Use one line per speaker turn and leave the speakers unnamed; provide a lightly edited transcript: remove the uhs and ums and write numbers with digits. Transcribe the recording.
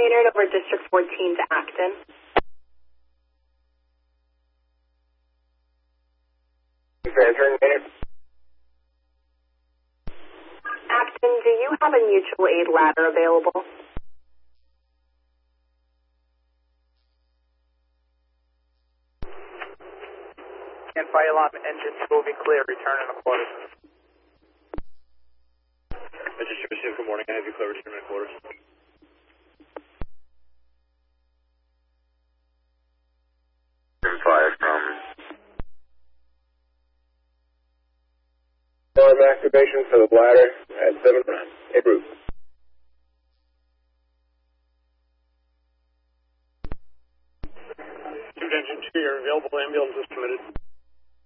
Maynard over District 14 to Acton.
Transferring Maynard.
Acton, do you have a mutual aid ladder available?
And fire alarm engines will be clear. Return in the quarters.
Mr. good morning. I have you clear. Return in the quarters.
5 from alarm activation for the bladder at 7 run. Hey, Bruce.
Engine 2, your available ambulance is committed.